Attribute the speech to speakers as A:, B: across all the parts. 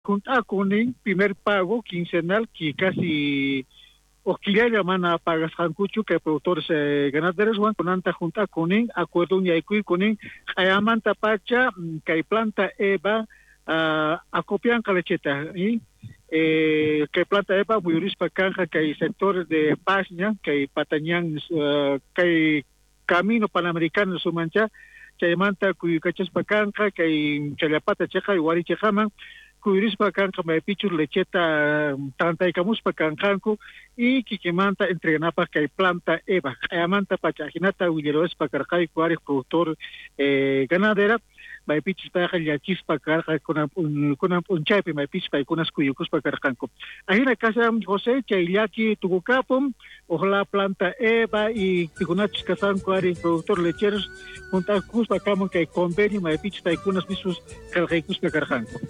A: junta con el primer pago quincenal que casi osquilla mana pagas hancuchu que productores ganaderos van con anta junta con el acuerdo un yaikui con el ayamanta pacha que hay planta eva acopian calecheta y que planta eva muy para canja que hay sectores de Pasña que hay patañán que hay camino panamericano su mancha que manta cuy cachas para canja que hay chalapata cheja y guari chejama kuiris pakanka may pichur lecheta tantay kamus pakankanku y kikimanta entrenapa kay planta eva ayamanta pachahinata wileroes pakarkay kuaris productor ganadera may pichis pakal yachis pakarka kunam unchaypi may pichis kunas kuyukus pakarkanku ahina casa José chaylaki tukukapum ojalá planta eva y tikunachis kasan kuaris productor lecheros junta kus pakamo kay convenio may pichis kunas misus kalkaykus pakarkanku.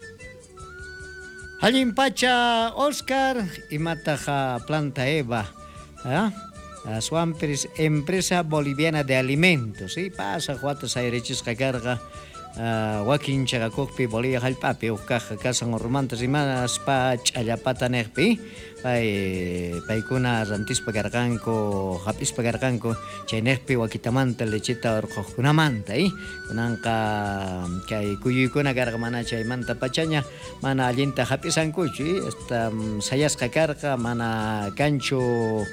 B: Allin pacha Oscar y mataja planta Eva, Swampers, empresa boliviana de alimentos, ¿sí? Pasa juatas airechis carga, Joaquín Chagacocpi, Bolivia Jalpapi, Ucaja, Casa Romantas y Manas, Pach, Ayapata Nerpi, Paikuna, Rantispa Garganco, Japispa Garganco, Chainerpi, Wakitamanta, Lechita, Orjunamanta, Unanca, Kai Kuyukuna Gargamana, Chaimanta Pachaña, Mana Alienta Japisancuchi, esta Sayasca Carga, Mana Cancho.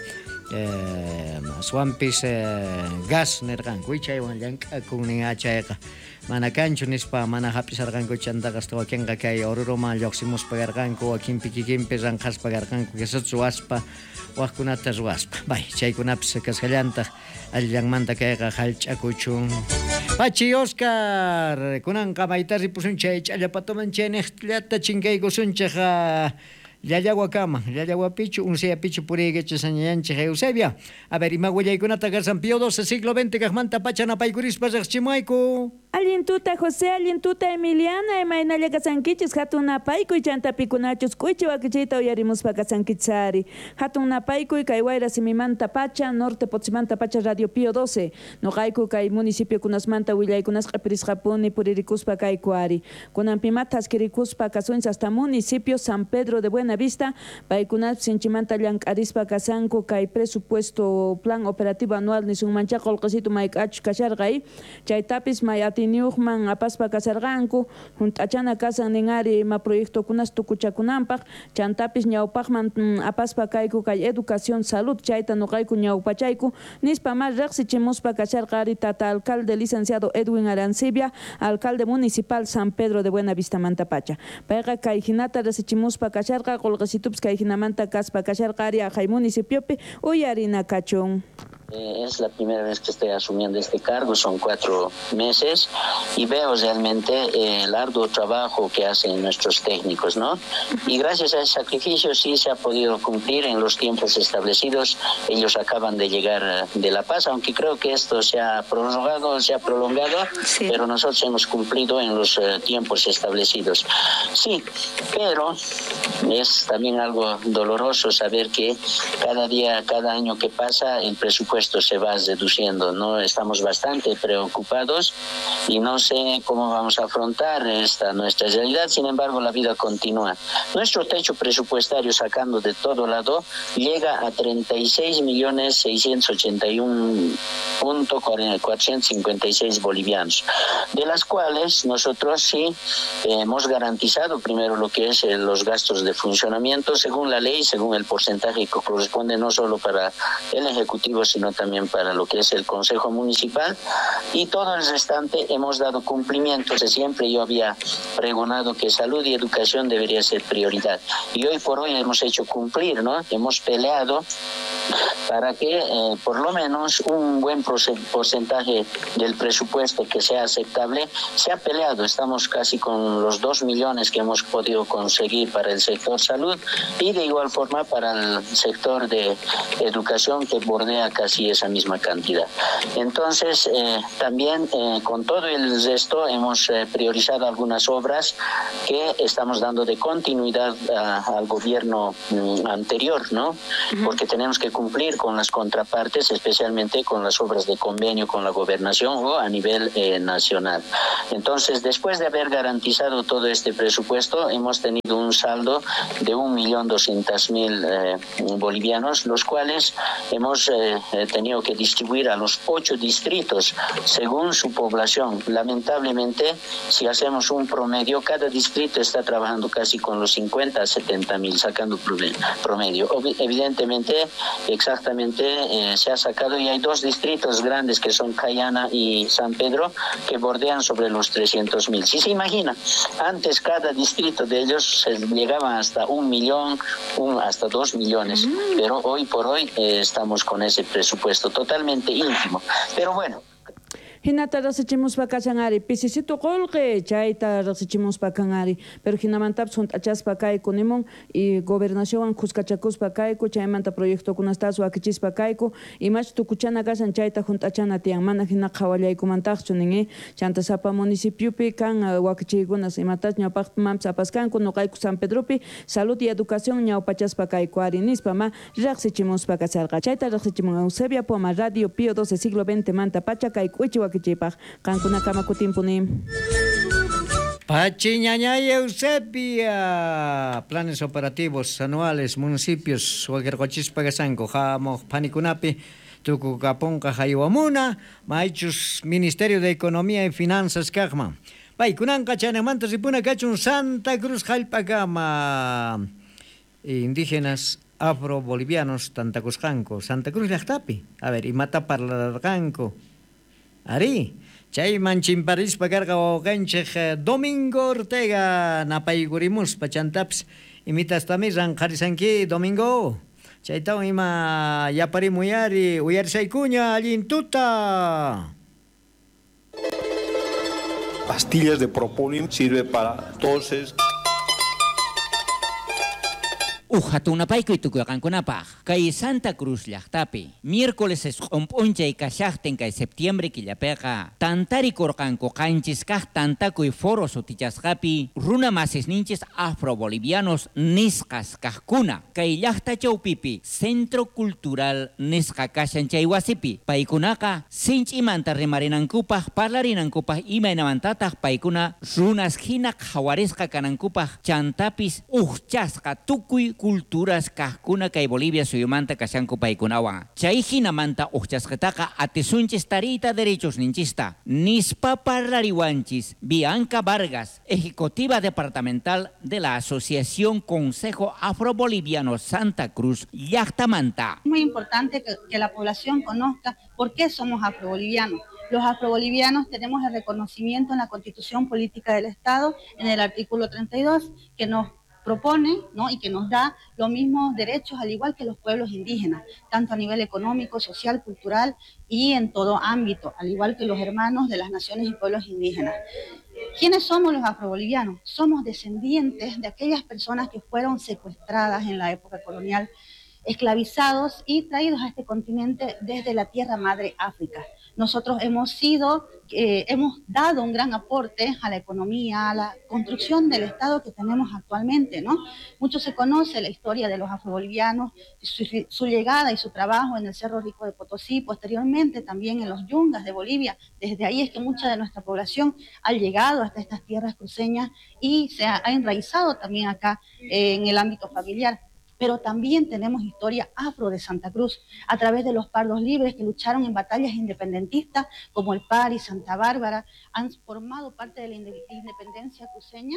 B: Swampis gas nerganku chaywan llank'akunnin chayqa mana kanchu nispa mana hapisarqanku chantaqa wakinqa kay Oruroma lluqsimuspa karqanku wakinpi kikinpi ranqaspa karqanku quesotsu waspa waqkunata ruwaspa bay chaykunapis kasqallantaq allanmanta kayqa hallch'akuchun Pachi Oscar kunanqa maytari pusun chay ch'allapatoman chay niqllata chinkaykusunchaq Yayahuacama, Yayahuapichu, un sea pichu purigue, Chesañanche, Eusebia. A ver, Imagüeyaikunata Garzan Pío XII, siglo XX, Gajmanta Pachana Paigurispas, Chimaiku.
C: Alientuta José, alientuta Emiliana, Emainaya Gasanquichis, Hatuna Paiku y Chanta Picunachos, Cuichihuaquichita, Oyarimus Pagasanquitzari. Hatuna Paiku y Kaiwaira Simimanta Pacha, Norte Potzimanta Pacha Radio Pío XII. Nogaiku Kai Municipio Kunasmanta, Willaykunas Capiris Japuni, Puriricuspa Kaikuari. Kunampimatas Kiricuspa Casuins hasta Municipio San Pedro de Buena Vista, Paikunat Sinchimanta Llancarispa Casanco, Kai Presupuesto Plan Operativo Anual ni Sunmancha Colcasito Mike H. Cachargai, Chaitapis Mayati Newman, Apaspa Casarganco, Juntachana Casa Nengari, Ma Proyecto Kunas Tucuchacunampach, Chantapis Ñaupachman, Apaspa Kaiku, Kai Educación Salud, Chaita Nogaiku Ñaupachaiku, Nispa Más Rexichimuspa Cachargari, Tata Alcalde Licenciado Edwin Arancibia, Alcalde Municipal San Pedro de Buena Vista Mantapacha. Paiga Kai Jinata Rexichimuspa Cacharga, Colgasitups Kai Jinamanta Caspa Cachargaria, Jai Municipiope, Uyarina Cachón.
D: Es la primera vez que estoy asumiendo este cargo, son 4 meses y veo realmente el arduo trabajo que hacen nuestros técnicos, ¿no? Y gracias a ese sacrificio sí se ha podido cumplir en los tiempos establecidos. Ellos acaban de llegar de La Paz, aunque creo que esto se ha prolongado, sí. Pero nosotros hemos cumplido en los tiempos establecidos. Sí, pero es también algo doloroso saber que cada día, cada año que pasa, el presupuesto se va reduciendo, ¿no? Estamos bastante preocupados y no sé cómo vamos a afrontar nuestra realidad. Sin embargo, la vida continúa. Nuestro techo presupuestario, sacando de todo lado, llega a 36.681.456 bolivianos, de las cuales nosotros sí hemos garantizado primero lo que es los gastos de funcionamiento según la ley, según el porcentaje que corresponde no solo para el Ejecutivo, sino también para lo que es el Consejo Municipal, y todo el restante hemos dado cumplimiento. Siempre yo había pregonado que salud y educación debería ser prioridad, y hoy por hoy hemos hecho cumplir, ¿no? Hemos peleado para que por lo menos un buen porcentaje del presupuesto que sea aceptable se ha peleado. Estamos casi con los 2 millones que hemos podido conseguir para el sector salud y de igual forma para el sector de educación, que bordea casi casi esa misma cantidad. Entonces, también con todo el resto hemos priorizado algunas obras que estamos dando de continuidad al gobierno anterior, ¿no? Porque tenemos que cumplir con las contrapartes, especialmente con las obras de convenio con la gobernación o a nivel nacional. Entonces, después de haber garantizado todo este presupuesto, hemos tenido un saldo de 1.200.000 bolivianos, los cuales hemos tenido que distribuir a los 8 distritos según su población. Lamentablemente, si hacemos un promedio, cada distrito está trabajando casi con los 50 a 70.000, sacando promedio. Evidentemente, exactamente se ha sacado, y hay 2 distritos grandes que son Cayana y San Pedro que bordean sobre los 300.000. Si se imagina, antes cada distrito de ellos se llegaba hasta 1 millón, hasta 2 millones, pero hoy por hoy estamos con ese presupuesto totalmente ínfimo. Pero bueno.
C: Hinata rasichimuspa kachangari, pisisito kolque, chaita rasichimuspa kangari, pero hinamantap sunt achaspa kayku nimon y gobernación kuskachakuspa kayku, chaymanta proyecto kunastasu akichispa kayku, y mach tukuchana kasan chaita juntachana tian mana hina qhawalayku mantaqchu ningi, chanta sapa municipiopi kan wakichikunas imatas ñawpaq mamps apaskanku noqayku San Pedropi, salud y educación ñawpachaspa kayku ari nispa ma rasichimuspa kacharqa, chaita rasichimun Eusebia Poma, Radio Pío 12 siglo XX manta pacha kayku
B: Pachiñaña y Eusebia. Planes operativos anuales, municipios, Huaquercochispa Gasanco, Jamo, Panicunapi, Tucucaponca, Jayuamuna, Maichus, Ministerio de Economía y Finanzas, Cajma. Paicunanca, Chanemantas y Puna Cachun, Santa Cruz, Jalpacama. Indígenas afro-bolivianos, Tantacusjanco, Santa Cruz, Lajtapi. A ver, y Mata Parlarganco. Ari, chay manchimparis pagarga o ganchej Domingo Ortega napaygurimus pachantaps imitas tamisan qarisanki Domingo. Chaytaw ima yapari muyari uyarisaykuña allintuta.
E: Pastillas de propóleo sirve para toses.
F: Ujatunapayku tukuyakankunapaj kay Santa Cruz llaqtapi miércoles q'umpunchay kashaqtin kay septiembre killapiqa tantarikurqanku qanchis kaq tantakuy foro sutichasqapi runa masisninchis afro-bolivianos nisqas kaqkuna kay llaqtachawpipi Centro Cultural nisqa kashan chay wasipi paykunaqa sinch'imanta rimarinankupaj parlarinankupak imaynamantataq paykuna runas hina qhawarisqa kanankupaj chantapis chasqa tukuy culturas kajkuna kay Bolivia suyumanta kashanku paykunawan. Chay hinamanta uchasqataqa atisunchis tarita derechos ninchista. Nispa parlariwanchis Bianca Vargas, ejecutiva departamental de la Asociación Consejo Afro-Boliviano Santa Cruz, llaqtamanta.
G: Es muy importante que la población conozca por qué somos afrobolivianos. Los afrobolivianos tenemos el reconocimiento en la Constitución Política del Estado, en el artículo 32, que nos propone, ¿no?, y que nos da los mismos derechos al igual que los pueblos indígenas, tanto a nivel económico, social, cultural y en todo ámbito, al igual que los hermanos de las naciones y pueblos indígenas. ¿Quiénes somos los afrobolivianos? Somos descendientes de aquellas personas que fueron secuestradas en la época colonial, esclavizados y traídos a este continente desde la tierra madre África. Nosotros hemos dado un gran aporte a la economía, a la construcción del Estado que tenemos actualmente, ¿no? Mucho se conoce la historia de los afrobolivianos, su llegada y su trabajo en el Cerro Rico de Potosí, posteriormente también en los yungas de Bolivia. Desde ahí es que mucha de nuestra población ha llegado hasta estas tierras cruceñas y se ha enraizado también acá en el ámbito familiar. Pero también tenemos historia afro de Santa Cruz, a través de los pardos libres que lucharon en batallas independentistas, como el PAR y Santa Bárbara, han formado parte de la independencia cruceña,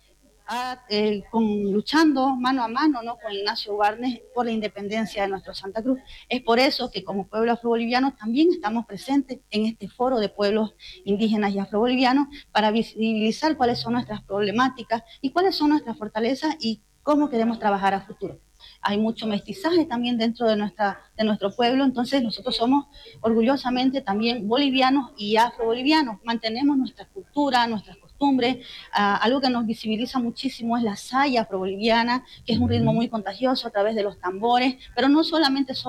G: luchando mano a mano, ¿no?, con Ignacio Barnes por la independencia de nuestro Santa Cruz. Es por eso que como pueblo afroboliviano también estamos presentes en este foro de pueblos indígenas y afrobolivianos para visibilizar cuáles son nuestras problemáticas y cuáles son nuestras fortalezas y cómo queremos trabajar a futuro. Hay mucho mestizaje también dentro de nuestro pueblo, entonces nosotros somos orgullosamente también bolivianos y afrobolivianos. Mantenemos nuestra cultura, nuestras costumbres. Algo que nos visibiliza muchísimo es la saya afroboliviana, que es un ritmo muy contagioso a través de los tambores, pero no solamente somos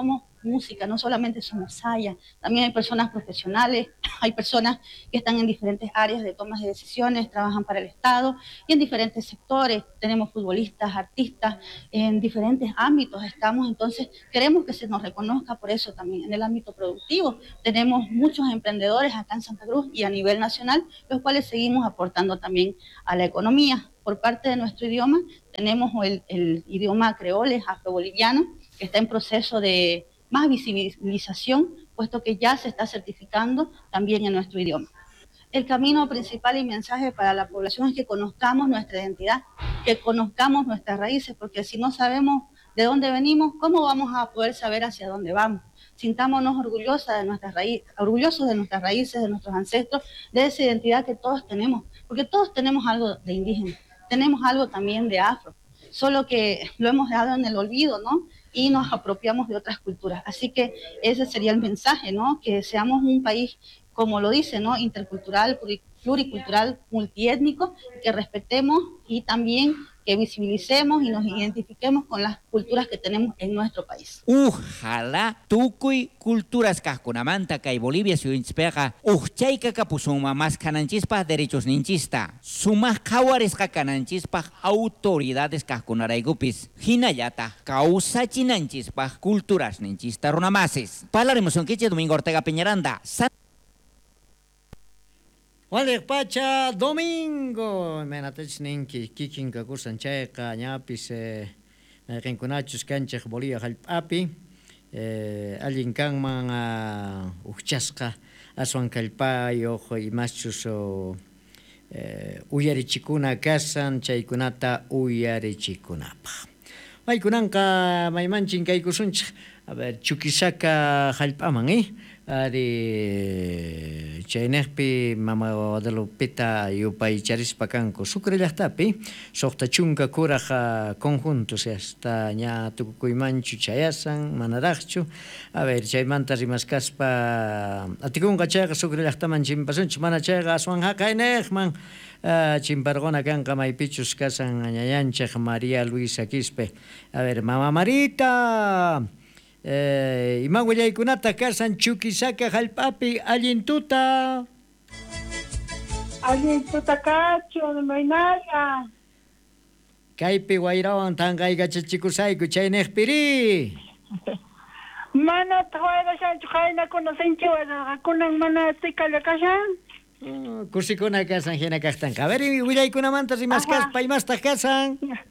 G: música, no solamente somos saya, también hay personas profesionales, hay personas que están en diferentes áreas de tomas de decisiones, trabajan para el Estado y en diferentes sectores, tenemos futbolistas, artistas, en diferentes ámbitos estamos, entonces queremos que se nos reconozca por eso también en el ámbito productivo. Tenemos muchos emprendedores acá en Santa Cruz y a nivel nacional, los cuales seguimos aportando también a la economía. Por parte de nuestro idioma, tenemos el idioma creole, afroboliviano, que está en proceso de más visibilización, puesto que ya se está certificando también en nuestro idioma. El camino principal y mensaje para la población es que conozcamos nuestra identidad, que conozcamos nuestras raíces, porque si no sabemos de dónde venimos, ¿cómo vamos a poder saber hacia dónde vamos? Sintámonos orgullosos de nuestras raíces, de nuestros ancestros, de esa identidad que todos tenemos, porque todos tenemos algo de indígena, tenemos algo también de afro, solo que lo hemos dejado en el olvido, ¿no? Y nos apropiamos de otras culturas. Así que ese sería el mensaje, ¿no? Que seamos un país, como lo dice, ¿no? Intercultural, pluricultural, multiétnico, que respetemos y también que visibilicemos y nos identifiquemos con las culturas que tenemos en nuestro país.
F: Ojalá tukuy culturas kahkunamanta kay Bolivia suyinchpiqa uchayka pusuma mas kananchispaq derechos ninchista sumaq qhawarisqa kananchispaq autoridades kahkunaraykupis hinallataq kawsachinanchispaq culturas ninchista runamasis. Palaremos onkiche Domingo Ortega Peñaranda.
B: Wale pacha domingo menatech ninki kikinka kursan chayqa ñapis qinkunachus kanchaq Bolivia hallp'api allin kanman uchasqa aswan kallpayuq imachus uyarichikuna kasan chaykunata uyarichikunapaq maykunanqa maymanchin kaykusunchaq a ver Chuquisaca hallp'aman ari chaynaqpi mama Guadalupeta yupay charispa kanku Sucre llaqtapi suqta chunka kuraq conjuntos hasta ña tukuymanchu chayasan manaraqchu a ver chaymanta rimaskaspa atikunqa chayqa Sucre llaqtaman chimpasunchu mana chayqa aswan haqaynaqman chimparquna kanqa maypichus kasan ñayanchaq María Luisa Quispe a ver mama Marita Imawillaykunata kasan Chuquisaca hallp'api allintuta
H: kachu maynalla
B: kaypi wayrawan tanqaykachachikusayku chaynaqpiri
H: mana tawayrashanchu qaynakuna sinchiwaraqakunan mana tikalla kashan
B: kusikuna kasan hina kaqtanqa a ver willaykunamanta rimaskaspa imastaq kasan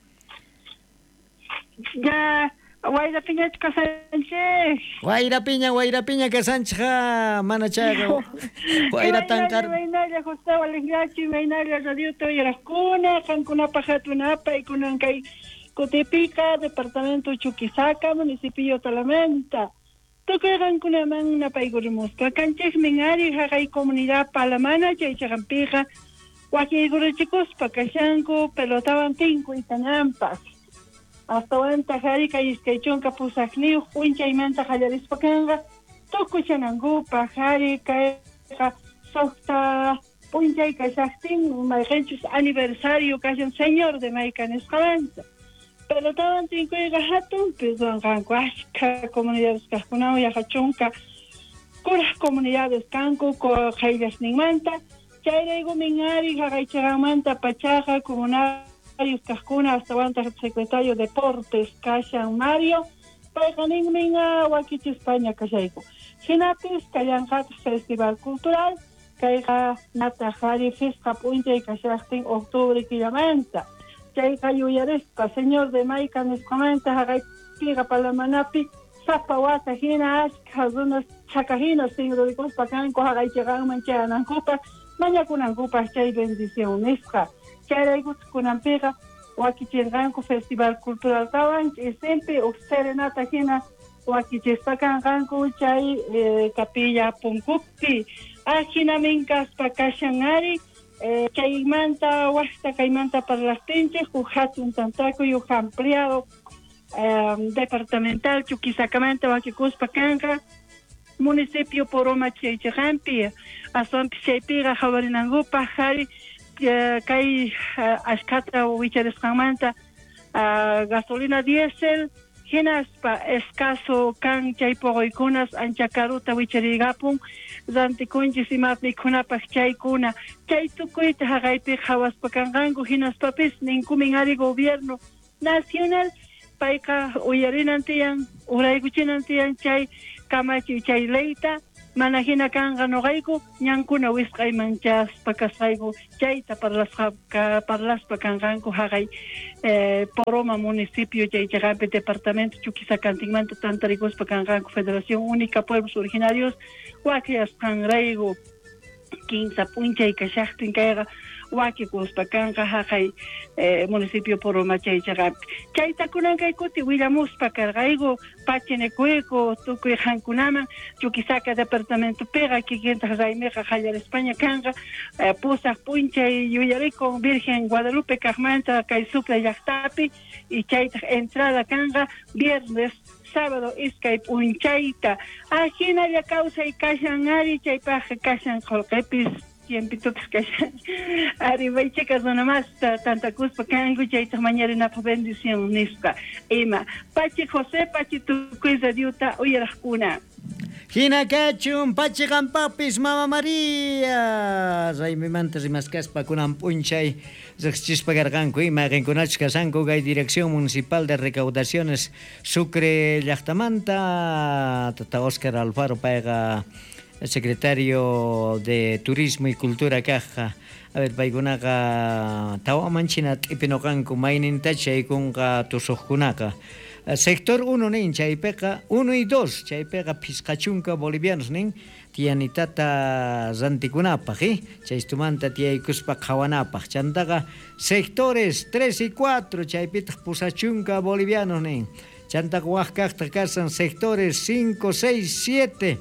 H: ya Wayrapiña kasanchik.
B: Wayrapiña kasanchikqa mana chayqa wayra tankar.
H: Maynalla Gustavo Alegriachi, maynalla radioto yaraqkuna, qankunapaq hatunapay kunan kay Cotepica, departamento Chuquisaca, municipio Talamenta. Tukuy qankunaman napaykurimusqa. Kanchikmin ari haqay comunidad Palamana chaychaqanpiqa wakiykurichikuspa kashanku pelotawan tinku itanampas. Hasta ahora jari kaychonka pusaqniw winchaymanta qallarispa kanqa tukuchanankupa jari kayqa suqta punchay kashaqtin mayqanchus aniversario kashan señor de mayqa nisqamanta pelotawan tinkuyqa hatunpi ruwanqanku ashkha comunidades kaqkunawan yaqa chunka kuraq comunidades kanku qayllasninmanta chayraykumin ari haqaychaqanmanta pachaqa comunal Cascuna hasta aguanta el secretario de Deportes, Cashan Mario, Paijanin Minga, Wakichi España, Casaico. Sinapis, Cayanjat Festival Cultural, Caiga Natajari, Fisca Puente y Casastin, Octubre, Quillamenta. Caiga Yuyarespa, señor de Maica, Nescomenta, Hagai Piga Palamanapi, Zapawata, Hina, Ask, algunos chacajinos, Tingro de Cospacanco, Hagai Chegan, Manchanan-Cupa, Mañacunan-Cupa, Chay Bendición, Nisca. Chayraykut kunanpiqa wakichirqanku Festival Cultural tawan siempre serenata hina wakichispa kanqanku chay Capilla Punkupi hinamin kaspa kashan ari chaymanta waqta kaymanta parlaqtinchik hatun tantakuy ampliado departamental Chuquisacamanta wakikuspa kanqa municipio Poroma chaychaqanpi aswanpi chaypiqa hawarinankupa hari kay ashkata wicharisqanmanta gasolina diésel hinaspa escaso kan chaypogoykunas ancha karuta wichariykapun rantikunchis imapnikunapaq chaykuna chay tukuyta haqaypi hawaspa kanqanku hinaspapis ninkumin ari gobierno nacional payqa uyarinan tiyan uraykuchinan tiyan chay kamachiy chay leyta mana hina kanqa noqayku ñankuna wisqayman pakasqayku chayta parlaspa kanqanku haqay Poroma municipio chaychaqapi departamento Chuquisacantinmanta tantarikuspa kanqanku Federación Única Pueblos Originarios wakiasqanrayku kinsa punchay kashaqtin kayqa wakikuspa kanqa haqay municipio Poroma chaychaqapi chayta kunankaykuti willamuspa karqayku pachinekuyku tukuy qankunaman Chuquisaca departamento piqa kikintaq raymiqa qallar España kanqa pusaq punchay yuyarikun Virgen Guadalupe kaqmanta kay Sucre llaqtapi y chaytaq entrada kanqa viernes sábado iskay punchayta hinalla kawsay kashan ari chaypaqa kashan qullqipis tiempitupis kashan ari baychika runamas tantakuspa kanku chaytaq mañarinapaq bendición nisqa ima Pachi José Pachi tukuy radiota uyaraqkuna
B: Hinakachun pachiqanpaqpis Mama María raymimanta rimasqaspa kunan p'unchay riqsichispa karqanku ima qinkunachus kasanku kay Dirección Municipal de Recaudaciones Sucre llaqtamanta tata Oscar Alfaro payqa secretario de Turismo y Cultura kaqqa a ver paykunaqa tawamanchina t'ipinoqanku maynintachu chaykunqa tusuqkunaqa sector 1 nin chaypiqa 1 y 2 chaypiqa pisqachunka bolivianos nin tiyanitata rantikunapaq chaystumanta tiyaykuspa qhawanapaq chantaqa sectores 3 y 4 chaypitaq pusachunka bolivianos nin chantaqa waqkaqta kasan sectores 5, 6, 7,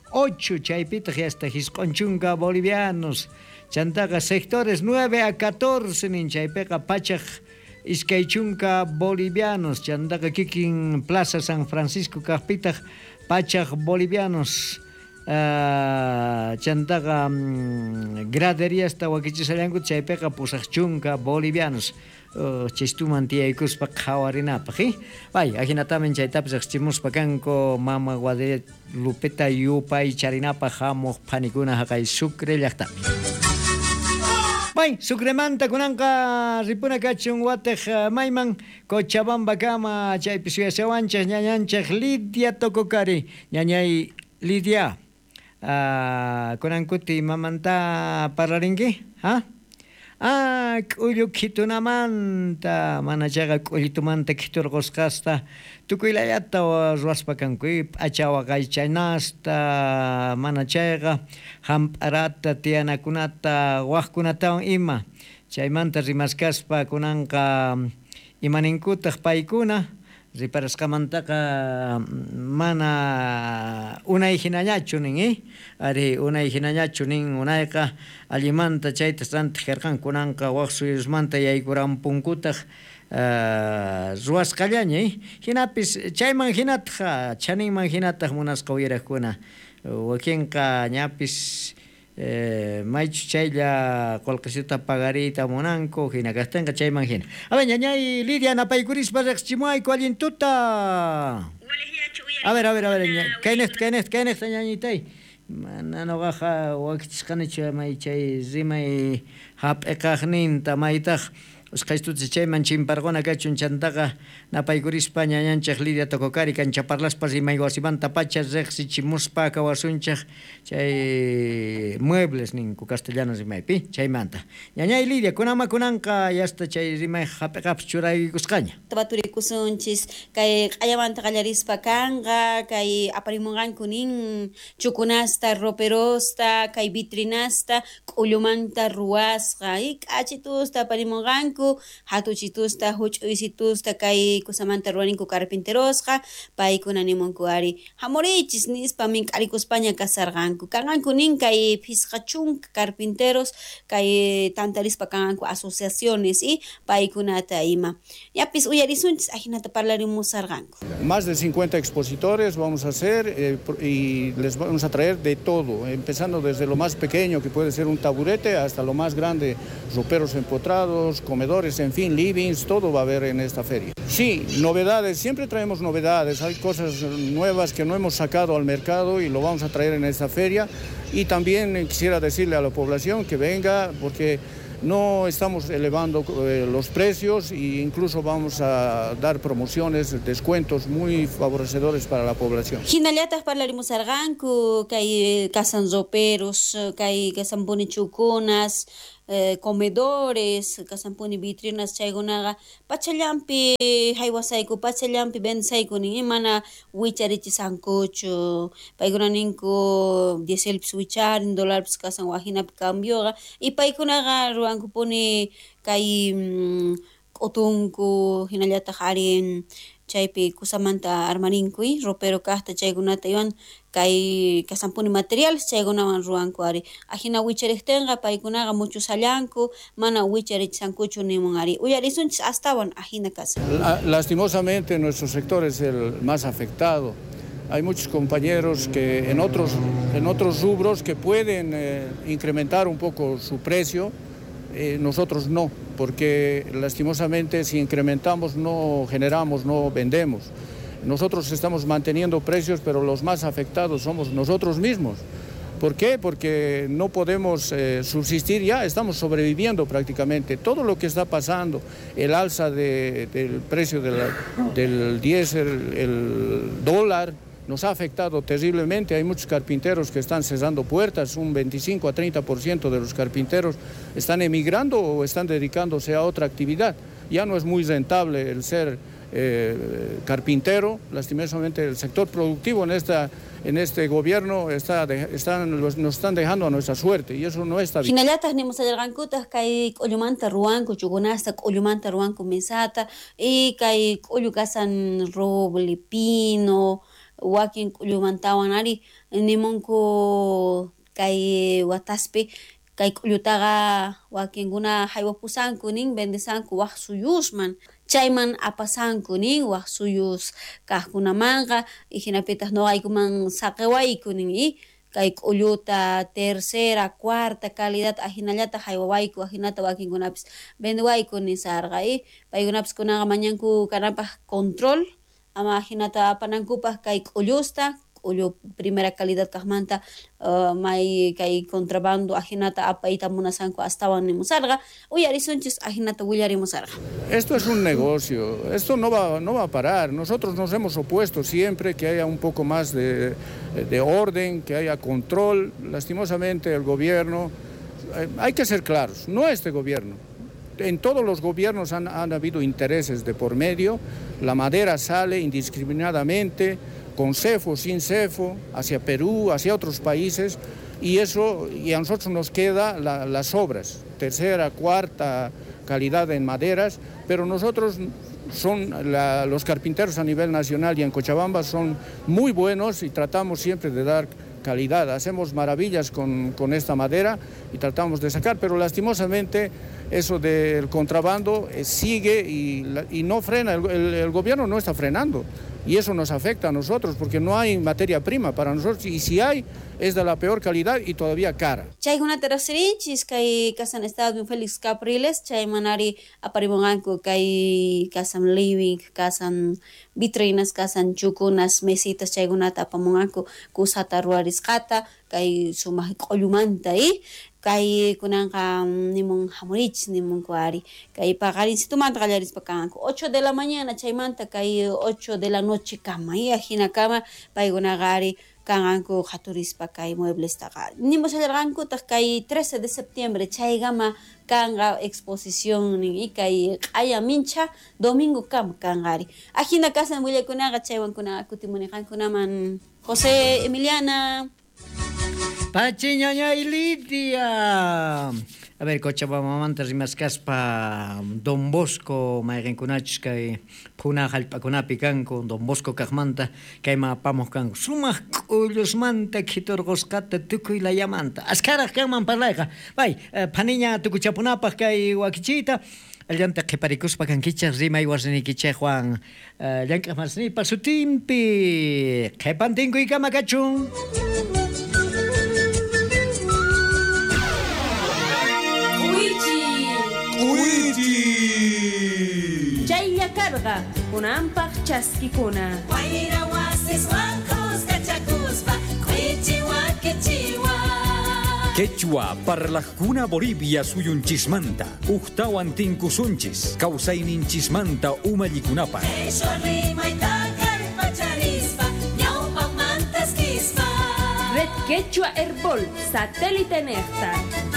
B: 8 chaypitaq hasta hisq'unchunka bolivianos chantaqa sectores 9 a 14 nin chaypiqa pachaq iskaychunka bolivianos chantaqa kikin Plaza San Francisco kaqpitaq pachaq bolivianos chantaqa graderíasta wakichisallanku chaypiqa pusaqchunka bolivianos chaystuman tiyaykuspa qhawarinapaq vay ajinatamin chaytapis riqsichimuspa kanku Mama Guadalupeta yupay charinapaq hamuq phanikuna haqay Sucre llaqtapi May, Sucremanta kunanqa ripuna kachun wataq mayman Cochabamba kama chaypi suyasawanchaq ñañanchaq Lidia Tokokari ñañay Lidia kunankuti mamanta parlarinki k'ullu khitunamanta mana chayqa k'ullitumanta khiturqusqasta tukuylayata ruwaspa kanku p'achawa qaychaynasta mana chayqa hamp'arata tiyanakunata waqkunatawan ima chaymanta rimasqaspa kunanqa imaninkutaq paykuna riparasqamantaqa mana unay hinañachu nin ari unay hinañachu nin unayqa allimanta chayta rantiq karqan kunanqa waq suyusmanta yaykuranpunkutaq ruwasqallaña hinapis chayman hinataq chaninman hinataq munasqa wiraqkuna wakinqa ñapis maychu chaylla qullqisita pagarita munanku hina kastanqa chayman hina a ver ñañay Lidia napaykurispa riqsichimuayku allintuta a ver kaynesta ñañitay mana noqaqa wakichisqanichu may chay rimay hap'iqaqninta maytaq usqaystuta chayman chimparquna kachun chantaqa napaykurispa ñañanchaq Lidia Tokokari kancha parlaspa rimay wasimanta pacha riqsichimuspa kawasunchaq chay muebles ninku castellano rimaypi chaymanta ñañay Lidia kunanqa yasta chay rimay hap'iqapis churaykusqaña
I: tabaturikusunchis kay q'allamanta qallarispa kanqa kay aparimunqanku nin chukunasta roperosta kay vitrinasta k'ullumanta ruwasqa k'achitusta aparimunqanku hatuchitusta huch'uysitusta kay kusamanta ruwaninku carpinterosqa paykuna nimunku ari hamurichis nispa mink'arikuspaña kasarqanku kanqanku nin kay pisqachunka carpinteros kay tantarispa kanqanku asociaciones paykunata ima yapis uyarisunchis ajinata parlarimusarqanku
J: más de 50 expositores vamos a hacer y les vamos a traer de todo empezando desde lo más pequeño que puede ser un taburete hasta lo más grande roperos empotrados comedores comedores, en fin, livings, todo va a haber en esta feria. Sí, novedades, siempre traemos novedades, hay cosas nuevas que no hemos sacado al mercado y lo vamos a traer en esta feria. Y también quisiera decirle a la población que venga, porque no estamos elevando los precios e incluso vamos a dar promociones, descuentos muy favorecedores para la población.
I: Hinallataq parlarimos arqanku kay kasan roperos, kay kasanpuni chukunas, comedores, kasanpuni vitrinas chaykunaqa pachallampi haywasayku, pachallampi vendisaykunin mana wicharichisankuchu, paykuna ninku 10,000 wicharin, $1 kasan wajinapi cambioqa y paykunaqa ruwankupuni kay q'utunku hinallataq ari chaypi kusamanta armarinkuy ropero kaqta chaykunata iwan kay kasanpuni materiales chaykunawan ruwanku ari ajina wichariqtinqa paykunaqa mucho sallanku mana wicharichisankuchu nimun ari uyarisunchis astawan ajina kasan.
J: Lastimosamente nuestro sector es el más afectado. Hay muchos compañeros que en otros rubros que pueden incrementar un poco su precio, nosotros no, porque lastimosamente si incrementamos no generamos, no vendemos. Nosotros estamos manteniendo precios, pero los más afectados somos nosotros mismos. ¿Por qué? Porque no podemos subsistir ya, estamos sobreviviendo prácticamente. Todo lo que está pasando, el alza del precio del diésel, el dólar, nos ha afectado terriblemente. Hay muchos carpinteros que están cerrando puertas, un 25 a 30% de los carpinteros están emigrando o están dedicándose a otra actividad. Ya no es muy rentable el ser carpintero, lastimosamente el sector productivo en este gobierno nos están dejando a nuestra suerte y eso no está bien.
I: Hinallataq nimusayarqankutaj kay q'ullumanta ruwanku chukunasta q'ullumanta ruwanku mesata y kay q'ullu kasan roble, pino, wakin q'ullumantawan ari nimunku kay wataspi kay q'ullutaqa wakinkuna haywapusanku nin vendesanku waq suyusman chayman apasanku nin waq suyus kaqkunamanqa y hinapitaq noqaykuman saqewayku nin y kay q'ulluta tercera, cuarta calidad ajinallataq haywawayku ajinata wakinkunapis vendewayku nisarqa y paykunapis kunaqa mañanku kanapaq control ama ajinata apanankupaq kay q'ullusta q'ullu primera calidad kaqmanta may kay contrabando ajinata apayta munasanku astawan nimusarqa uyarisunchis ajinata willarimusarqa.
J: Esto es un negocio, esto no va a parar. Nosotros nos hemos opuesto siempre que haya un poco más de orden, que haya control. Lastimosamente el gobierno, hay que ser claros, no este gobierno. En todos los gobiernos han habido intereses de por medio, la madera sale indiscriminadamente, con cefo, sin cefo, hacia Perú, hacia otros países, y a nosotros nos queda las obras, tercera, cuarta calidad en maderas, pero nosotros los carpinteros a nivel nacional y en Cochabamba son muy buenos y tratamos siempre de dar calidad, hacemos maravillas con esta madera y tratamos de sacar, pero lastimosamente eso del contrabando sigue y no frena, el gobierno no está frenando. Y eso nos afecta a nosotros porque no hay materia prima para nosotros y si hay es de la peor calidad y todavía cara.
I: Chaykunata riqsirinchis kay kasan Estado Félix Capriles chaymanari aparimunqanku kay kasan living, kasan vitrinas, kasan chukunas, mesitas chaykunata apamunqanku kusata ruwarisqata kay sumaq q'ullumanta y kay kunanqa nimun hamurichis nimunku ari kay paqarincitumanta qallarispa kanku 8 de la mañana chaymanta kay 8 de la noche kama y ajina kama paykunaqa ari kanqanku qhaturispa kay mueblestaqa nimushallarqankutaq kay 13 de septiembre chaygama kanqa exposición y kay q'aya mincha domingo kama kanqa ari ajina kasan willakkunaqa chaywankunaqa kutimuniqankunaman José Emiliana
B: Pachiñaña y Lidia. A ver, Cochabamba rimascaspa Don Bosco, mayrinkunachis kay puna hallp'akunapi kanku, Don Bosco kaqmanta kayma apamuq kanku. Sumaq q'ullusmanta khiturqusqata tukuy layamanta. Askaraq kanman parlayqa. Bay, phaniña tukuchapunapaq kay wakichiyta. Allanta qhiparikuspa kankichaq rimay warrinikichaywan llank'aq marsinipa sutimpi qhipantinkuykama kachun.
K: Luigi! Karga, kunampaq chaskikuna.
L: Quechua parlaqkuna Bolivia suyunchismanta, uqtawan tinkusunchis, kawsayninchismanta umallikunapa.
K: Red Quechua Herbol, satélite Néctar.